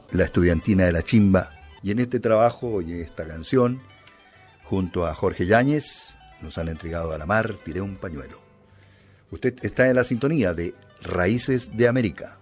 La Estudiantina de la Chimba. Y en este trabajo y esta canción, junto a Jorge Yáñez, nos han entregado a la mar, tiré un pañuelo. Usted está en la sintonía de Raíces de América.